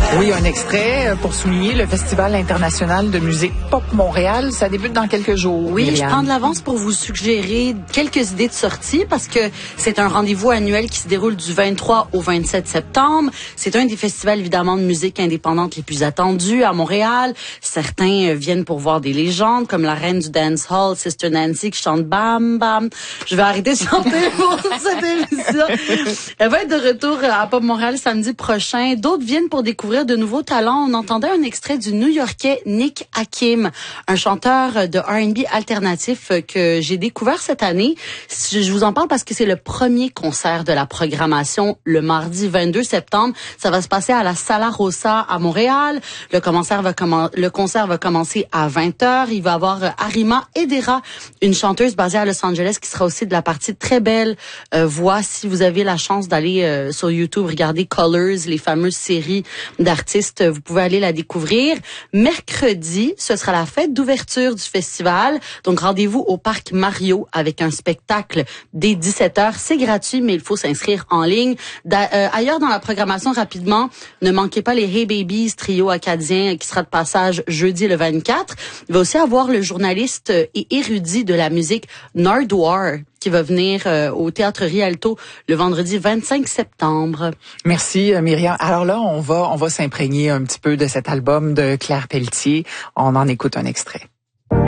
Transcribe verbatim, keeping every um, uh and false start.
Oui, un extrait pour souligner le Festival international de musique pop Montréal. Ça débute dans quelques jours. Oui, Myriam. Je prends de l'avance pour vous suggérer quelques idées de sortie parce que c'est un rendez-vous annuel qui se déroule du vingt-trois au vingt-sept septembre. C'est un des festivals évidemment de musique indépendante les plus attendus à Montréal. Certains viennent pour voir des légendes comme la reine du dancehall, Sister Nancy qui chante Bam Bam. Je vais arrêter de chanter pour cette émission. Elle va être de retour à Pop Montréal samedi prochain. D'autres viennent pour découvrir de nouveaux talents. On entendait un extrait du New-Yorkais Nick Hakim, un chanteur de R and B alternatif que j'ai découvert cette année. Je vous en parle parce que c'est le premier concert de la programmation le mardi vingt-deux septembre. Ça va se passer à la Sala Rosa à Montréal. Le concert va, commen- le concert va commencer à vingt heures. Il va y avoir Arima Edera, une chanteuse basée à Los Angeles qui sera aussi de la partie très belle euh, voix. Si vous avez la chance d'aller euh, sur YouTube regarder Colors, les fameuses séries d'artistes, vous pouvez aller la découvrir. Mercredi, ce sera la fête d'ouverture du festival. Donc, rendez-vous au Parc Mario avec un spectacle dès dix-sept heures. C'est gratuit, mais il faut s'inscrire en ligne. Da- euh, ailleurs dans la programmation, rapidement, ne manquez pas les Hey Babies, trio acadien qui sera de passage jeudi le vingt-quatre. Il va aussi avoir le journaliste et érudit de la musique Nardwar qui va venir euh, au Théâtre Rialto le vendredi vingt-cinq septembre. Merci Myriam. Alors là, on va on va s'imprégner un petit peu de cet album de Claire Pelletier. On en écoute un extrait.